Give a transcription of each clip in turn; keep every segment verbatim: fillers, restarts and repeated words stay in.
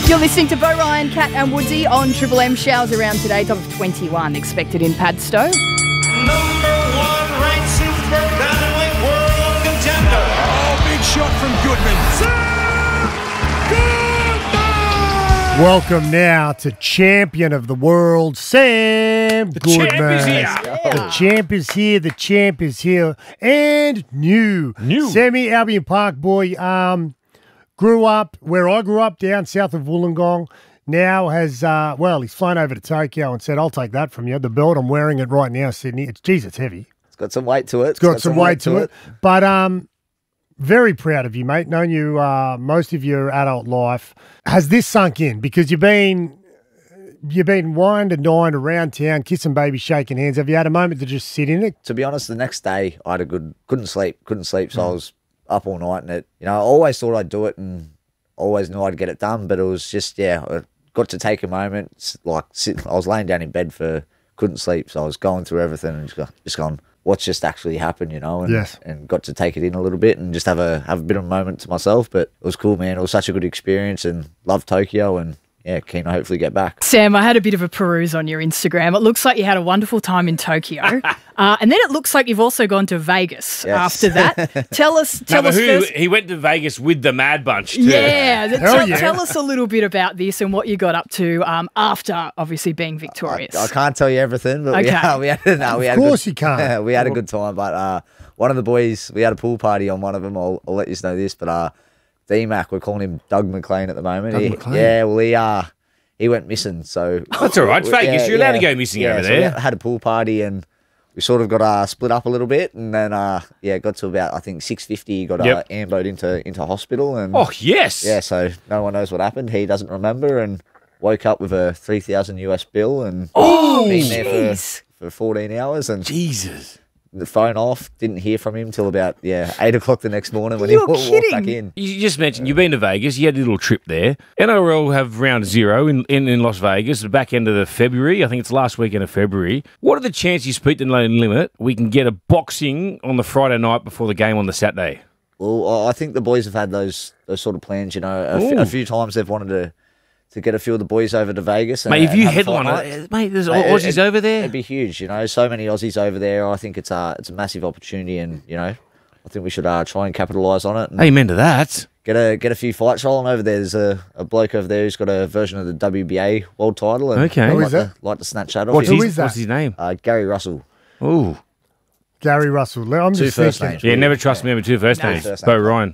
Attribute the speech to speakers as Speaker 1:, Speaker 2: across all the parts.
Speaker 1: You're listening to Bo Ryan, Cat and Woodsy on Triple M. Showers around today, top of twenty-one expected in Padstow.
Speaker 2: Number one ranked super bantamweight world contender.
Speaker 3: Oh, big shot from Goodman. Goodman!
Speaker 4: Welcome now to champion of the world, Sam
Speaker 3: The
Speaker 4: Goodman.
Speaker 3: champ is here.
Speaker 1: Yeah.
Speaker 4: The champ is here. The champ is here, and new.
Speaker 3: New.
Speaker 4: Sammy Albion Park boy. Um, grew up where I grew up, down south of Wollongong. Now has uh, well, he's flown over to Tokyo and said, "I'll take that from you." The belt, I'm wearing it right now, Sydney. It's geez, it's heavy.
Speaker 5: It's got some weight to it.
Speaker 4: It's got, some, weight to it. But um, very proud of you, mate. Known you uh, most of your adult life. Has this sunk in? Because you've been you've been wined and dined around town, kissing babies, shaking hands. Have you had a moment to just sit in it?
Speaker 5: To be honest, the next day I had a good, couldn't sleep, couldn't sleep. So I was up all night and it, you know, I always thought I'd do it and always knew I'd get it done. But it was just, yeah, I got to take a moment. s- Like sit, I was laying down in bed for, couldn't sleep. So I was going through everything and just, go, just going, what's just actually happened, you know? And,
Speaker 4: Yes.
Speaker 5: and got to take it in a little bit and just have a have a bit of a moment to myself. But it was cool, man. It was such a good experience and love Tokyo and yeah, keen to hopefully get back.
Speaker 1: Sam, I had a bit of a peruse on your Instagram. It looks like you had a wonderful time in Tokyo. uh, and then it looks like you've also gone to Vegas
Speaker 5: Yes.
Speaker 1: after that. Tell us,
Speaker 6: No,
Speaker 1: tell
Speaker 6: but
Speaker 1: us
Speaker 6: who,
Speaker 1: first.
Speaker 6: he went to Vegas with the Mad Bunch too.
Speaker 1: Yeah, th-
Speaker 4: Hell
Speaker 1: tell,
Speaker 4: yeah.
Speaker 1: tell us a little bit about this and what you got up to um, after obviously being victorious.
Speaker 5: I can't tell you everything, but
Speaker 1: Okay.
Speaker 5: we, we had no, we
Speaker 4: Of
Speaker 5: had a
Speaker 4: course
Speaker 5: good,
Speaker 4: you can't.
Speaker 5: we had a good time, but uh, one of the boys, we had a pool party on one of them. I'll, I'll let you know this, but uh, D-Mac, we're calling him Doug McLean at the moment.
Speaker 4: Doug
Speaker 5: He-
Speaker 4: McLean.
Speaker 5: Yeah, well, he uh, he went missing, so
Speaker 6: That's all right. It's Vegas.
Speaker 5: Yeah,
Speaker 6: You're allowed to
Speaker 5: yeah,
Speaker 6: go missing
Speaker 5: yeah,
Speaker 6: over
Speaker 5: so
Speaker 6: there.
Speaker 5: we had a pool party and we sort of got uh, split up a little bit, and then uh, yeah, got to about I think six fifty. Got
Speaker 6: Yep.
Speaker 5: uh, amboed into into hospital, and
Speaker 6: Oh, yes.
Speaker 5: yeah, so no one knows what happened. He doesn't remember, and woke up with a three thousand U S bill, and
Speaker 1: Oh,
Speaker 5: been there
Speaker 1: jeez.
Speaker 5: for, for fourteen hours, and
Speaker 6: Jesus.
Speaker 5: the phone off. Didn't hear from him till about yeah eight o'clock the next morning when
Speaker 1: You're
Speaker 5: he wa- walked
Speaker 1: kidding.
Speaker 5: back in.
Speaker 6: You just mentioned you've been to Vegas. You had a little trip there. N R L have round zero in, in, in Las Vegas, the back end of the February. I think it's last weekend of February. What are the chances, Pete the No Limit, we can get a boxing on the Friday night before the game on the Saturday?
Speaker 5: Well, I think the boys have had those those sort of plans. You know, a, f-
Speaker 6: Ooh.
Speaker 5: a few times they've wanted to to get a few of the boys over to Vegas. And,
Speaker 6: Mate, if
Speaker 5: and
Speaker 6: you
Speaker 5: have a fight
Speaker 6: headline
Speaker 5: night.
Speaker 6: it, mate, there's
Speaker 5: Mate,
Speaker 6: Aussies
Speaker 5: it-
Speaker 6: over there.
Speaker 5: It'd be huge, you know. So many Aussies over there. I think it's a it's a massive opportunity, and you know, I think we should uh, try and capitalise on it. And
Speaker 6: Amen to that.
Speaker 5: Get a get a few fights rolling over there. There's a, a bloke over there who's got a version of the W B A world title. And
Speaker 6: Okay.
Speaker 5: I'd
Speaker 6: Who
Speaker 5: like
Speaker 4: is
Speaker 5: to,
Speaker 4: that?
Speaker 5: like to snatch that off
Speaker 6: What's
Speaker 5: him.
Speaker 4: Who
Speaker 6: his,
Speaker 4: is that?
Speaker 6: what's his name?
Speaker 5: Uh, Gary Russell.
Speaker 6: Ooh.
Speaker 4: Gary Russell. I'm
Speaker 5: Two
Speaker 4: just
Speaker 5: first
Speaker 4: thinking.
Speaker 5: names.
Speaker 6: Yeah, never trust me with two first names.
Speaker 5: First
Speaker 6: Bo
Speaker 5: names.
Speaker 6: Ryan.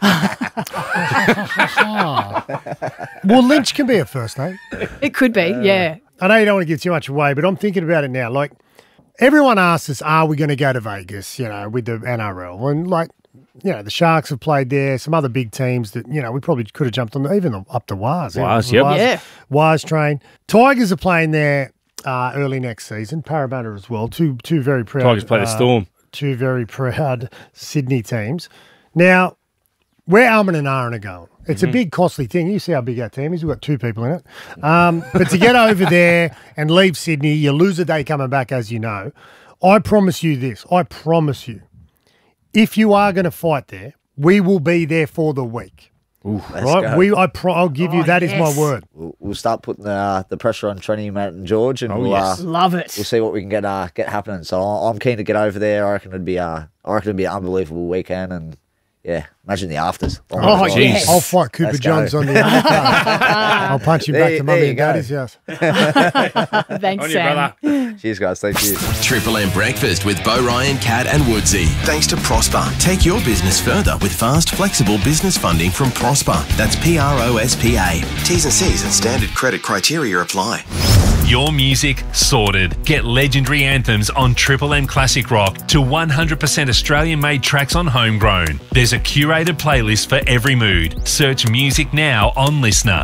Speaker 4: Well, Lynch can be a first name.
Speaker 1: It could be, yeah.
Speaker 4: I know you don't want to give too much away, but I'm thinking about it now. Like, everyone asks us, are we going to go to Vegas, you know, with the N R L? And, like, you know, the Sharks have played there, some other big teams that, you know, we probably could have jumped on, even the, up to Waz.
Speaker 6: Waz, yep.
Speaker 1: Yeah.
Speaker 4: Waz train. Tigers are playing there uh, early next season, Parramatta as well. Two two very proud.
Speaker 6: Tigers play the
Speaker 4: uh,
Speaker 6: Storm.
Speaker 4: Two very proud Sydney teams. Now, where Almond and Aaron are going, it's
Speaker 6: Mm-hmm.
Speaker 4: a big, costly thing. You see how big our team is. We've got two people in it. Um, but to get over there and leave Sydney, you lose a day coming back, as you know. I promise you this. I promise you. If you are going to fight there, we will be there for the week.
Speaker 5: Let's
Speaker 4: right?
Speaker 5: go.
Speaker 4: We, I pro, I'll give you
Speaker 1: Oh,
Speaker 4: that is
Speaker 1: yes.
Speaker 4: my word.
Speaker 5: We'll, we'll start putting the uh, the pressure on Trenny, Matt, and George, and
Speaker 6: Oh,
Speaker 5: we'll
Speaker 6: yes.
Speaker 5: uh,
Speaker 1: Love it.
Speaker 5: we'll see what we can get uh, get happening. So I- I'm keen to get over there. I reckon it'd be uh, I reckon it'd be an unbelievable weekend, and yeah, imagine the afters.
Speaker 1: Oh,
Speaker 5: my God.
Speaker 1: yes.
Speaker 4: I'll fight Cooper
Speaker 5: Let's
Speaker 4: Jones
Speaker 5: go.
Speaker 4: on the undercard. I'll punch him
Speaker 5: There
Speaker 4: back
Speaker 5: you-
Speaker 4: to
Speaker 5: there
Speaker 4: mummy
Speaker 5: you
Speaker 4: and
Speaker 5: go.
Speaker 4: daddy's house.
Speaker 1: Thanks,
Speaker 6: On you,
Speaker 1: Sam.
Speaker 6: brother.
Speaker 5: Cheers, guys. Thank you.
Speaker 7: Triple M Breakfast with Bo Ryan, Cat and Woodsy. Thanks to Prosper. Take your business further with fast, flexible business funding from Prosper. That's P R O S P A. T's and C's and standard credit criteria apply.
Speaker 8: Your music sorted. Get legendary anthems on Triple M Classic Rock to one hundred percent Australian-made tracks on Homegrown. There's a curated playlist for every mood. Search music now on Listener.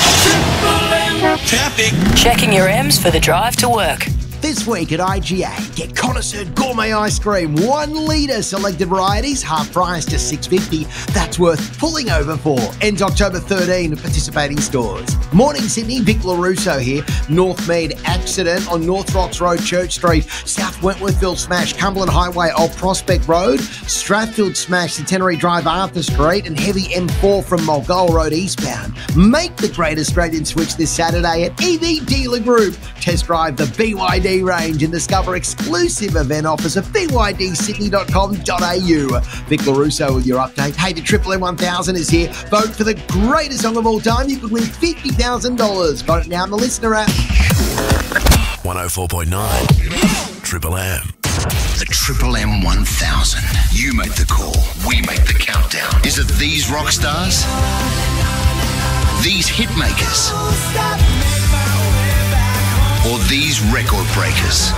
Speaker 2: Traffic.
Speaker 9: Checking your M's for the drive to work.
Speaker 10: This week at I G A,
Speaker 9: Get Connoisseur Gourmet Ice Cream, one litre, selected varieties, half price, just six dollars fifty. That's worth pulling over for. Ends October thirteenth at participating stores. Morning Sydney, Vic LaRusso here. Northmead accident on North Rocks Road, Church Street. South Wentworthville smash, Cumberland Highway, Old Prospect Road. Strathfield smash, Centenary Drive, Arthur Street. And heavy M four from Mulgoa Road eastbound. Make the Great Australian Switch this Saturday at E V Dealer Group. Test drive the B Y D range and discover exclusive event offers at b y d sydney dot com dot a u. Vic LaRusso with your update. Hey, the Triple M one thousand is here. Vote for the greatest song of all time. You could win fifty thousand dollars. Vote it now on the Listener app.
Speaker 7: one oh four point nine Triple M. The Triple M one thousand. You make the call. We make the countdown. Is it these rock stars? These hit makers? Or these record breakers?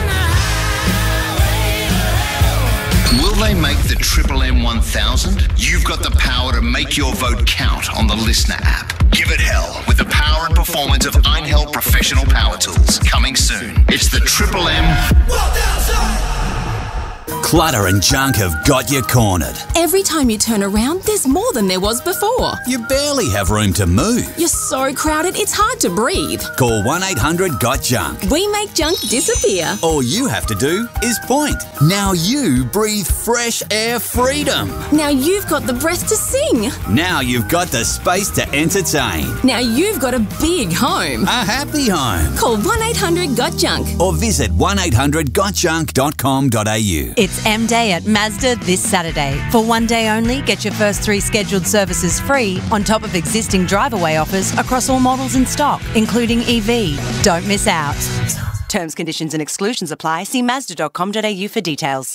Speaker 7: Will they make the Triple M one thousand? You've got the power to make your vote count on the Listener app. Give it hell with the power and performance of Einhell Professional Power Tools. Coming soon. It's the Triple M one thousand.
Speaker 10: Clutter and junk have got you cornered.
Speaker 11: Every time you turn around, there's more than there was before.
Speaker 10: You barely have room to move.
Speaker 11: You're so crowded, it's hard to breathe.
Speaker 10: Call one eight hundred got junk.
Speaker 11: We make junk disappear.
Speaker 10: All you have to do is point. Now you breathe fresh air freedom.
Speaker 11: Now you've got the breath to sing.
Speaker 10: Now you've got the space to entertain.
Speaker 11: Now you've got a big home.
Speaker 10: A happy home.
Speaker 11: Call one eight hundred got junk.
Speaker 10: Or visit one eight hundred got junk dot com dot a u.
Speaker 12: It's M Day at Mazda this Saturday. For one day only, get your first three scheduled services free on top of existing drive-away offers across all models in stock, including E V. Don't miss out. Terms, conditions and exclusions apply. See mazda dot com dot a u for details.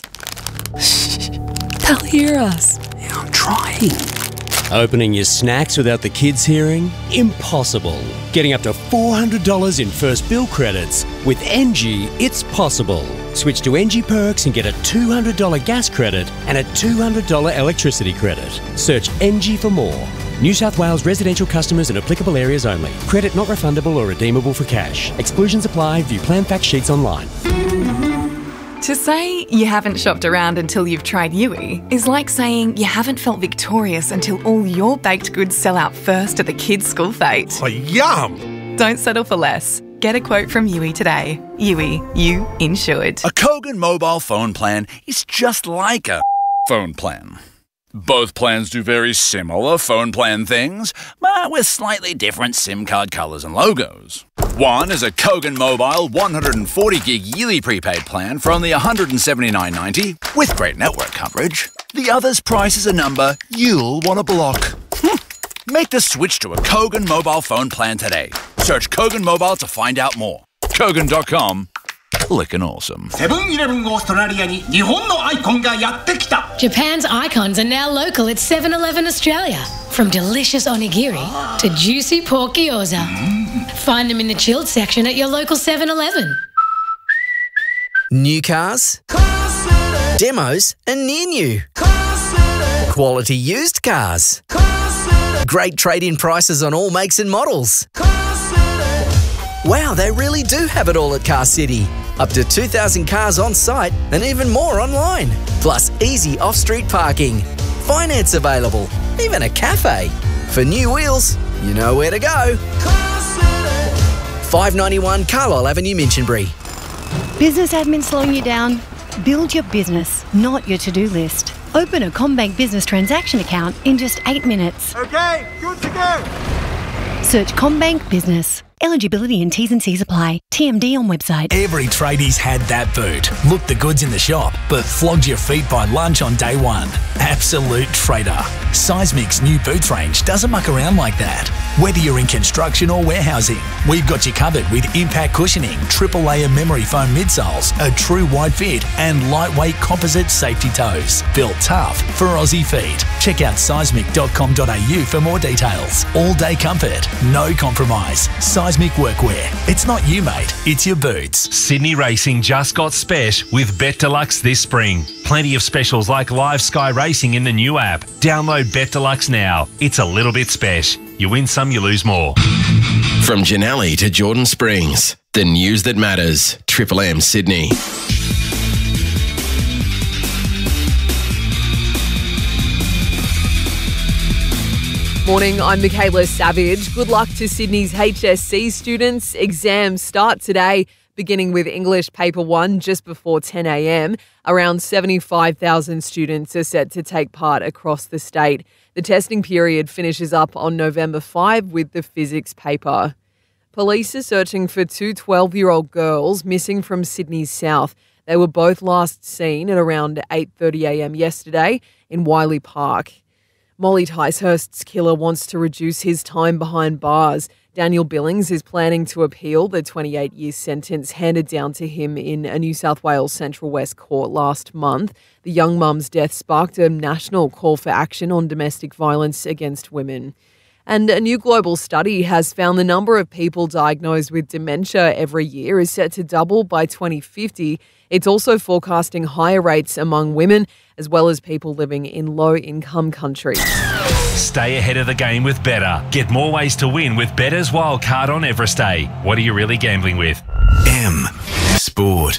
Speaker 13: They'll hear us.
Speaker 14: Yeah, I'm trying. Opening your snacks without the kids hearing? Impossible. Getting up to four hundred dollars in first bill credits. With N G, it's possible. Switch to N G Perks and get a two hundred dollars gas credit and a two hundred dollars electricity credit. Search N G for more. New South Wales residential customers in applicable areas only. Credit not refundable or redeemable for cash. Exclusions apply. View plan fact sheets online.
Speaker 15: To say you haven't shopped around until you've tried Yui is like saying you haven't felt victorious until all your baked goods sell out first at the kids' school fete.
Speaker 3: Oh, yum!
Speaker 15: Don't settle for less. Get a quote from Yui today. Yui, you insured.
Speaker 16: A Kogan mobile phone plan is just like a phone plan. Both plans do very similar phone plan things, but with slightly different SIM card colours and logos. One is a Kogan Mobile one hundred forty gig yearly prepaid plan for only one hundred seventy-nine dollars ninety with great network coverage. The other's price is a number you'll want to block. Make the switch to a Kogan mobile phone plan today. Search Kogan Mobile to find out more. Kogan dot com. Lickin' awesome.
Speaker 17: Seven-Eleven Australia に日本のアイコンがやってきた.
Speaker 18: Japan's icons are now local at seven eleven Australia. From delicious onigiri to juicy pork gyoza. Mm. Find them in the chilled section at your local seven eleven.
Speaker 19: New cars, demos and near new. Quality used cars. Great trade-in prices on all makes and models. Wow, they really do have it all at Car City. Up to two thousand cars on site and even more online. Plus easy off-street parking. Finance available. Even a cafe. For new wheels, you know where to go. five ninety-one Carlisle Avenue, Minchinbury.
Speaker 20: Business admin slowing you down? Build your business, not your to-do list. Open a CommBank business transaction account in just eight minutes.
Speaker 3: Okay, good to go.
Speaker 20: Search CommBank Business. Eligibility and T's and C's apply. T M D on website.
Speaker 21: Every tradie's had that boot. Looked the goods in the shop, but flogged your feet by lunch on day one. Absolute trader. Seismic's new boots range doesn't muck around like that. Whether you're in construction or warehousing, we've got you covered with impact cushioning, triple layer memory foam midsoles, a true wide fit, and lightweight composite safety toes. Built tough for Aussie feet. Check out seismic dot com dot a u for more details. All day comfort, no compromise. Seismic Workwear. It's not you, mate. It's your boots.
Speaker 8: Sydney Racing just got spesh with Bet Deluxe this spring. Plenty of specials like Live Sky Racing in the new app. Download Bet Deluxe now. It's a little bit spesh. You win some, you lose more.
Speaker 7: From Janelli to Jordan Springs, the news that matters. Triple M Sydney.
Speaker 4: Morning, I'm Michaela Savage. Good luck to Sydney's H S C students. Exams start today, beginning with English Paper one just before ten a.m. Around seventy-five thousand students are set to take part across the state. The testing period finishes up on November fifth with the physics paper. Police are searching for two twelve-year-old girls missing from Sydney's south. They were both last seen at around eight thirty a.m. yesterday in Wiley Park. Molly Ticehurst's killer wants to reduce his time behind bars. Daniel Billings is planning to appeal the twenty-eight-year sentence handed down to him in a New South Wales Central West court last month. The young mum's death sparked a national call for action on domestic violence against women. And a new global study has found the number of people diagnosed with dementia every year is set to double by twenty fifty. It's also forecasting higher rates among women as well as people living in low-income countries.
Speaker 8: Stay ahead of the game with Betr. Get more ways to win with Better's Wildcard on Everest Day. What are you really gambling with?
Speaker 7: M Sport.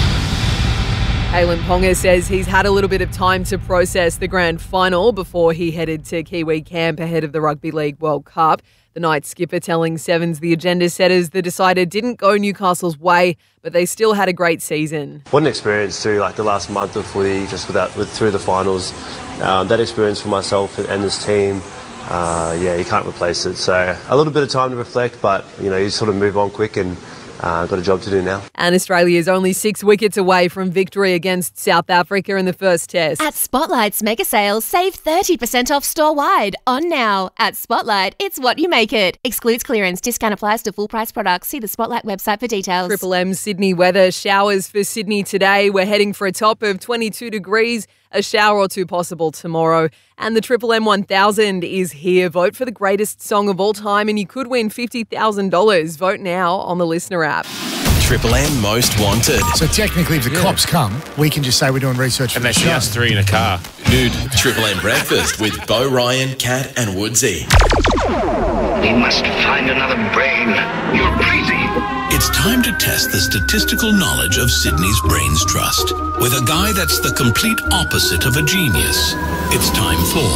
Speaker 4: Kalen Ponga says he's had a little bit of time to process the grand final before he headed to Kiwi camp ahead of the Rugby League World Cup. The night skipper telling Sevens the agenda setters the decider didn't go Newcastle's way, but they still had a great season.
Speaker 22: What an experience through like the last month of footy, just without with through the finals. Um, that experience for myself and this team, uh, yeah, you can't replace it. So a little bit of time to reflect, but you know, you sort of move on quick and. Uh, got a job to do now.
Speaker 4: And Australia is only six wickets away from victory against South Africa in the first test.
Speaker 23: At Spotlight's mega sale, save thirty percent off store-wide. On now. At Spotlight, it's what you make it. Excludes clearance. Discount applies to full price products. See the Spotlight website for details.
Speaker 4: Triple M Sydney weather. Showers for Sydney today. We're heading for a top of twenty-two degrees. A shower or two possible tomorrow. And the Triple M one thousand is here. Vote for the greatest song of all time and you could win fifty thousand dollars. Vote now on the Listener app.
Speaker 7: Triple M Most Wanted.
Speaker 24: So technically, if the
Speaker 7: Yeah.
Speaker 24: cops come, we can just say we're doing research for
Speaker 6: And
Speaker 24: the
Speaker 6: they see
Speaker 24: show.
Speaker 6: us three in a car.
Speaker 7: Nude. Triple M Breakfast with Bo Ryan, Kat and Woodsy.
Speaker 25: We must find another brain. You're crazy.
Speaker 26: It's time to test the statistical knowledge of Sydney's Brains Trust with a guy that's the complete opposite of a genius. It's time for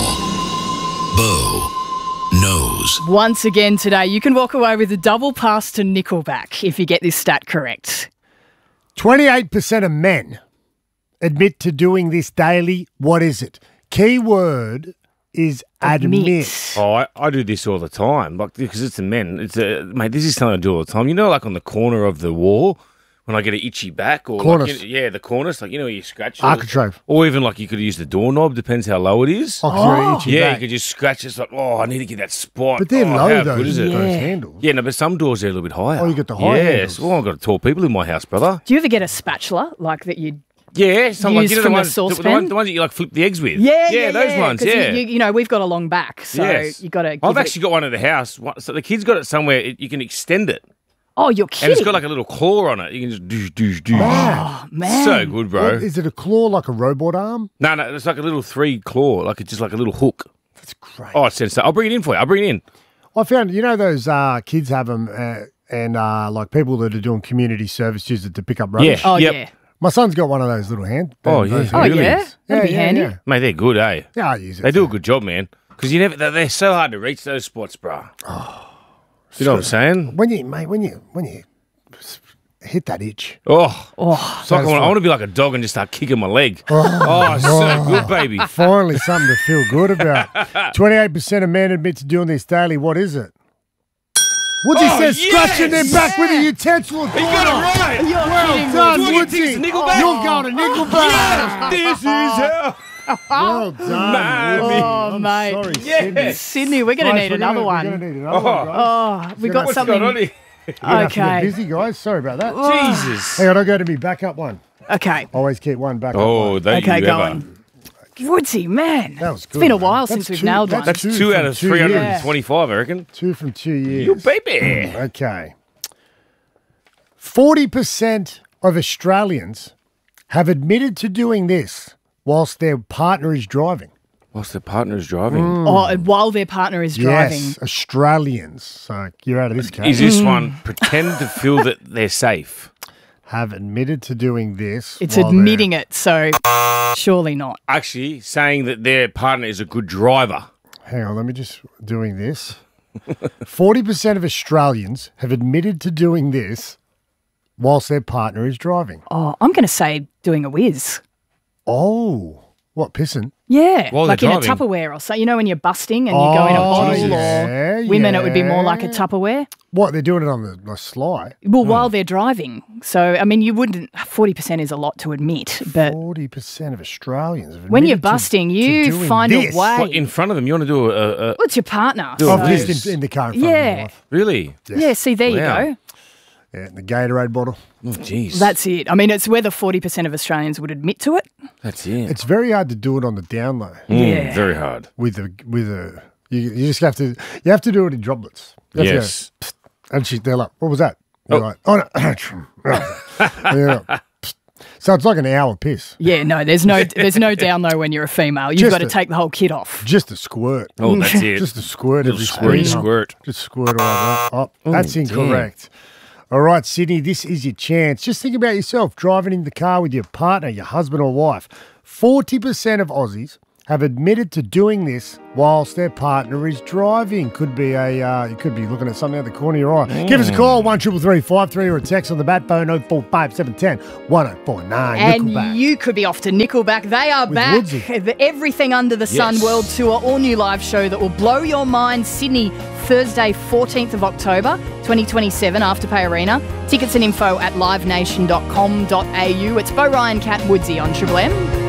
Speaker 26: Bo Knows.
Speaker 1: Once again today, you can walk away with a double pass to Nickelback if you get this stat correct.
Speaker 24: twenty-eight percent of men admit to doing this daily. What is it? Key word is admit.
Speaker 6: Oh, I, I do this all the time, like because it's the men. It's a mate. This is something I do all the time. You know, like on the corner of the wall when I get an itchy back, or
Speaker 24: Cornice.
Speaker 6: like, you know, yeah, the cornice. Like you know, where you scratch.
Speaker 24: Architrave.
Speaker 6: Or even like you could use the doorknob. Depends how low it is.
Speaker 24: Oh, 'cause you're Oh. itchy
Speaker 6: yeah,
Speaker 24: back.
Speaker 6: you could just scratch. It's like, oh, I need to get that spot.
Speaker 24: But they're
Speaker 6: oh,
Speaker 24: low,
Speaker 6: how
Speaker 24: those-
Speaker 6: good is it?
Speaker 24: those handles.
Speaker 6: Yeah, no, but some doors are a little bit higher.
Speaker 24: Oh, you got the high
Speaker 6: Yes.
Speaker 24: handles.
Speaker 6: Oh, I've got tall people in my house, brother.
Speaker 1: Do you ever get a spatula like that you
Speaker 6: Yeah, some like
Speaker 1: use
Speaker 6: you know, the
Speaker 1: from a
Speaker 6: ones, the, the,
Speaker 1: saucepan?
Speaker 6: ones, the ones that you like flip the eggs with.
Speaker 1: Yeah, yeah,
Speaker 6: those
Speaker 1: yeah,
Speaker 6: ones.
Speaker 1: 'cause
Speaker 6: Yeah,
Speaker 1: You, you know, we've got a long back, so
Speaker 6: Yes.
Speaker 1: you got to.
Speaker 6: I've actually got one at the house. What- So the kid's got it somewhere. It, you can extend it,
Speaker 1: Oh, you're
Speaker 6: and
Speaker 1: kidding!
Speaker 6: it's got like a little claw on it. You can just douche, douche, douche.
Speaker 24: Oh,
Speaker 1: man.
Speaker 6: So good, bro.
Speaker 24: What, is it a claw like a robot arm?
Speaker 6: No, no, it's like a little three claw, like it's just like a little hook. That's great. Oh, it's sensational. I'll bring it in for you. I'll bring it in.
Speaker 24: I found, you know, those uh, kids have them, uh, and uh, like people that are doing community service use it to pick up rubbish.
Speaker 6: Yeah. Oh, Yep. yeah.
Speaker 24: My son's got one of those little hand.
Speaker 6: Oh yeah,
Speaker 24: those
Speaker 1: Oh,
Speaker 24: really?
Speaker 1: yeah? That'd be
Speaker 24: yeah,
Speaker 1: handy.
Speaker 24: yeah.
Speaker 6: mate. They're good, eh?
Speaker 24: Yeah, I use it.
Speaker 6: They do a good job, man. Because you never, they're, they're so hard to reach those spots, bro.
Speaker 24: Oh,
Speaker 6: you know what I'm saying?
Speaker 24: When you, mate, when you, when you hit that itch.
Speaker 6: Oh,
Speaker 24: oh,
Speaker 6: it's like I want, I want to be like a dog and just start kicking my leg. Oh, so good, baby.
Speaker 24: Finally, something to feel good about. Twenty-eight percent of men admit to doing this daily. What is it? Woodsy
Speaker 6: Oh,
Speaker 24: says scratching their
Speaker 6: yes!
Speaker 24: back with a utensil.
Speaker 6: He got it right.
Speaker 24: Well
Speaker 6: You're
Speaker 24: done,
Speaker 6: kidding me.
Speaker 24: Woodsy.
Speaker 6: Do you think it's Nickelback?
Speaker 24: You're going to Nickelback.
Speaker 6: Yes, this is how.
Speaker 24: Well done.
Speaker 6: Mammy.
Speaker 24: Woodsy.
Speaker 1: Oh,
Speaker 24: I'm
Speaker 1: mate.
Speaker 24: sorry,
Speaker 1: Yes.
Speaker 24: Sydney.
Speaker 1: Sydney, we're going to
Speaker 24: Guys,
Speaker 1: need
Speaker 24: we're
Speaker 1: another
Speaker 24: gonna-
Speaker 1: one.
Speaker 24: We're going to need another one, guys.
Speaker 1: Oh, we've got
Speaker 6: What's
Speaker 1: something.
Speaker 6: going on here?
Speaker 24: You're gonna have to get
Speaker 1: Okay.
Speaker 24: busy, guys. Sorry about that.
Speaker 6: Jesus.
Speaker 24: Hang on, I'll go to me backup one.
Speaker 1: Okay.
Speaker 24: Always keep one backup
Speaker 6: Oh,
Speaker 24: one.
Speaker 6: thank
Speaker 1: Okay,
Speaker 6: you
Speaker 1: go
Speaker 6: ever.
Speaker 1: on. Woodsy, man.
Speaker 24: That was good.
Speaker 1: It's been a
Speaker 24: man.
Speaker 1: while
Speaker 24: That's
Speaker 1: since we've
Speaker 24: two-
Speaker 1: nailed one.
Speaker 6: That's
Speaker 24: two
Speaker 6: two out
Speaker 24: from
Speaker 6: of
Speaker 24: two
Speaker 6: three hundred
Speaker 24: years.
Speaker 6: and twenty-five, I reckon.
Speaker 24: Two from two years.
Speaker 6: You baby.
Speaker 24: Okay. forty percent of Australians have admitted to doing this whilst their partner is driving.
Speaker 6: Whilst the partner is driving.
Speaker 1: Oh, and while their partner is driving.
Speaker 24: Yes, Australians. So you're out of this case.
Speaker 6: Is this one pretend to feel that they're safe?
Speaker 24: Have admitted to doing this.
Speaker 1: It's
Speaker 24: while
Speaker 1: admitting it, so surely not.
Speaker 6: Actually, saying that their partner is a good driver.
Speaker 24: they're- Hang on, let me just doing this. forty percent of Australians have admitted to doing this whilst their partner is driving.
Speaker 1: Oh, I'm going to say doing a whiz.
Speaker 24: Oh, what, pissing?
Speaker 1: Yeah,
Speaker 24: While
Speaker 1: like
Speaker 24: they're
Speaker 1: in a
Speaker 24: driving?
Speaker 1: Tupperware or so. You know when you're busting and you go in a
Speaker 24: Oh,
Speaker 1: bottle,
Speaker 24: yeah,
Speaker 1: or women it would be more like a
Speaker 24: yeah.
Speaker 1: Tupperware.
Speaker 24: What, they're doing it on the, the sly?
Speaker 1: Well, while they're driving. So, I mean, you wouldn't, forty percent is a lot to admit, but
Speaker 24: forty percent of Australians have
Speaker 1: when you're
Speaker 24: admitted to-
Speaker 1: busting,
Speaker 24: to
Speaker 1: you
Speaker 24: doing
Speaker 1: find
Speaker 24: this.
Speaker 1: a way.
Speaker 6: What, in front of them? You want to do a... a, a
Speaker 1: Well, it's your partner.
Speaker 6: Do a
Speaker 1: so-
Speaker 24: I've lived in, in the car in front of my
Speaker 1: Yeah.
Speaker 24: wife.
Speaker 6: Really?
Speaker 1: Yeah, see, there
Speaker 6: Wow.
Speaker 1: you go.
Speaker 24: Yeah, in the Gatorade bottle.
Speaker 6: Oh, jeez.
Speaker 1: That's it. I mean, it's whether forty percent of Australians would admit to it.
Speaker 6: That's it.
Speaker 24: It's very hard to do it on the down low.
Speaker 6: Mm,
Speaker 1: Yeah.
Speaker 6: Very hard.
Speaker 24: With a with a you, you just have to you have to do it in droplets. You have to go,
Speaker 6: Yes.
Speaker 24: "Psst," and she they're like, what was that? You're
Speaker 6: Oh.
Speaker 24: like, oh no. And you're like, "Psst." So it's like an hour piss.
Speaker 1: Yeah, no, there's no there's no down low when you're a female. You've
Speaker 24: Just
Speaker 1: got to
Speaker 24: a-
Speaker 1: take the whole kit off.
Speaker 24: Just a squirt.
Speaker 6: Oh, that's it.
Speaker 24: Just a squirt
Speaker 6: Little
Speaker 24: every
Speaker 6: squirty
Speaker 24: speed.
Speaker 6: squirt.
Speaker 24: Just squirt all that. Oh,
Speaker 6: Oh,
Speaker 24: that's
Speaker 6: damn.
Speaker 24: incorrect. All right, Sydney, this is your chance. Just think about yourself driving in the car with your partner, your husband or wife. forty percent of Aussies have admitted to doing this whilst their partner is driving. Could be a, uh, you could be looking at something out the corner of your eye.
Speaker 6: Mm.
Speaker 24: Give us a call, one triple three five three, or a text on the bat phone, oh four five seven one oh one oh four nine.
Speaker 1: And
Speaker 24: Nickelback.
Speaker 1: you could be off to Nickelback. They are
Speaker 24: With
Speaker 1: back.
Speaker 24: Woodsy.
Speaker 1: The Everything Under the Sun
Speaker 24: Yes.
Speaker 1: World Tour, all new live show that will blow your mind. Sydney, Thursday, fourteenth of October, twenty twenty-seven, Afterpay Arena. Tickets and info at live nation dot com dot a u. It's Bo Ryan, Cat Woodsy on Triple M.